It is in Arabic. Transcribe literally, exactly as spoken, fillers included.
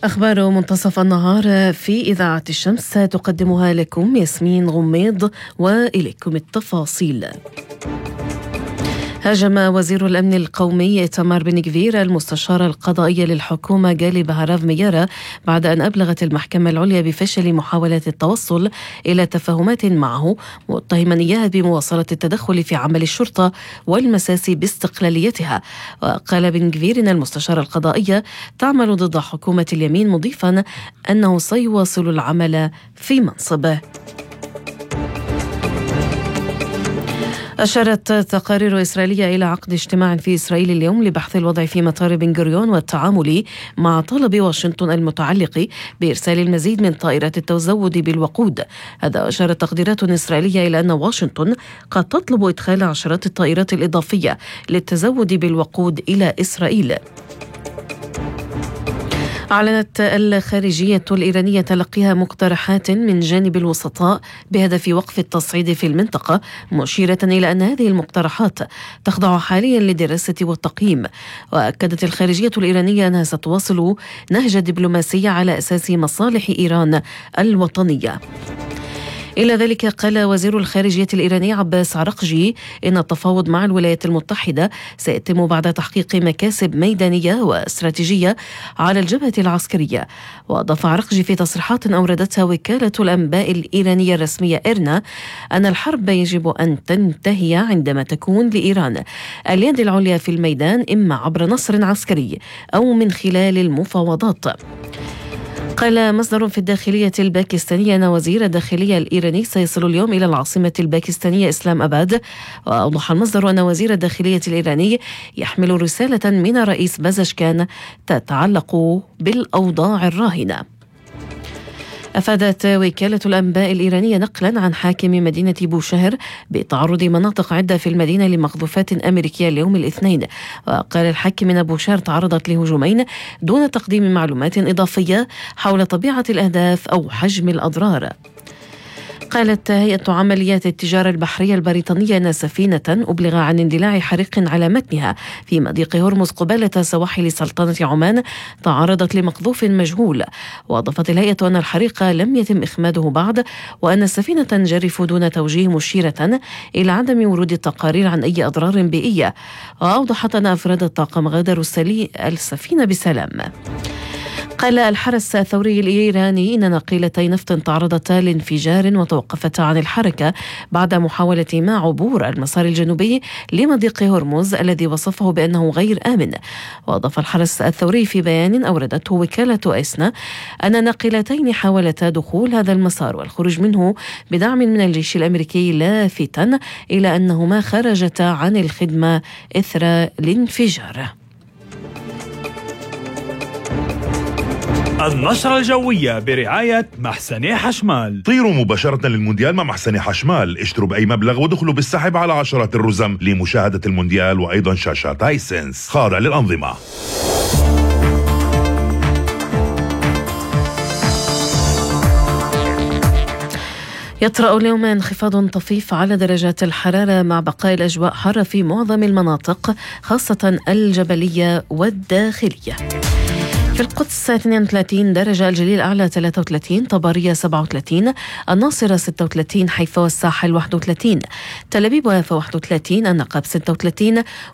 أخبار منتصف النهار في إذاعة الشمس تقدمها لكم ياسمين غميض، وإليكم التفاصيل. هاجم وزير الأمن القومي إيتمار بن غفير المستشار القضائي للحكومة غالي بهراف ميارة بعد أن أبلغت المحكمة العليا بفشل محاولات التوصل إلى تفاهمات معه، متهما إياه بمواصلة التدخل في عمل الشرطة والمساس باستقلاليتها. وقال بن غفير إن المستشار القضائي تعمل ضد حكومة اليمين، مضيفا أنه سيواصل العمل في منصبه. أشارت تقارير إسرائيلية إلى عقد اجتماع في إسرائيل اليوم لبحث الوضع في مطار بن غوريون والتعامل مع طلب واشنطن المتعلق بإرسال المزيد من طائرات التزود بالوقود. هذا أشارت تقديرات إسرائيلية إلى أن واشنطن قد تطلب إدخال عشرات الطائرات الإضافية للتزود بالوقود إلى إسرائيل. أعلنت الخارجية الإيرانية تلقيها مقترحات من جانب الوسطاء بهدف وقف التصعيد في المنطقة، مشيرة إلى أن هذه المقترحات تخضع حاليا للدراسة والتقييم. وأكدت الخارجية الإيرانية أنها ستواصل نهج دبلوماسية على أساس مصالح إيران الوطنية. إلى ذلك قال وزير الخارجية الإيراني عباس عرقجي إن التفاوض مع الولايات المتحدة سيتم بعد تحقيق مكاسب ميدانية واستراتيجية على الجبهة العسكرية. وأضاف عرقجي في تصريحات أوردتها وكالة الأنباء الإيرانية الرسمية إيرنا أن الحرب يجب أن تنتهي عندما تكون لإيران اليد العليا في الميدان، إما عبر نصر عسكري أو من خلال المفاوضات. قال مصدر في الداخلية الباكستانية أن وزير الداخلية الإيراني سيصل اليوم إلى العاصمة الباكستانية إسلام أباد. وأوضح المصدر أن وزير الداخلية الإيراني يحمل رسالة من الرئيس بازشكان تتعلق بالأوضاع الراهنة. أفادت وكالة الأنباء الإيرانية نقلا عن حاكم مدينة بوشهر بتعرض مناطق عدة في المدينة لمقذوفات أمريكية اليوم الاثنين. وقال الحاكم أن بوشهر تعرضت لهجومين دون تقديم معلومات إضافية حول طبيعة الأهداف أو حجم الأضرار. قالت هيئة عمليات التجارة البحرية البريطانية أن سفينة أبلغ عن اندلاع حريق على متنها في مضيق هرمز قبالة سواحل سلطنة عمان تعرضت لمقذوف مجهول. وأضافت الهيئة أن الحريق لم يتم إخماده بعد، وأن السفينة تنجرف دون توجيه، مشيرة إلى عدم ورود التقارير عن أي أضرار بيئية. وأوضحت أن أفراد الطاقم غادروا السفينة بسلام. قال الحرس الثوري الإيراني إن ناقلتي نفط تعرضتا لانفجار وتوقفتا عن الحركة بعد محاولة ما عبور المسار الجنوبي لمضيق هرمز الذي وصفه بأنه غير آمن. وأضاف الحرس الثوري في بيان أوردته وكالة إسنا أن ناقلتين حاولتا دخول هذا المسار والخروج منه بدعم من الجيش الأمريكي، لافتا إلى أنهما خرجتا عن الخدمة إثر الانفجار. النشرة الجوية برعاية محسن حشمال. طيروا مباشرة للمونديال مع محسن حشمال، اشتروا بأي مبلغ ودخلوا بالسحب على عشرات الرزم لمشاهدة المونديال وأيضا شاشات هايسنس خاضع للأنظمة. يطرأ اليوم انخفاض طفيف على درجات الحرارة مع بقاء الأجواء حارة في معظم المناطق خاصة الجبلية والداخلية. في القدس اثنين وثلاثين درجة، الجليل الأعلى ثلاثة وثلاثين، طبرية سبعة وثلاثين، الناصرة ستة وثلاثين، حيفا والساحل واحد وثلاثين، تل أبيب ويافا واحد وثلاثين، النقب ستة وثلاثين،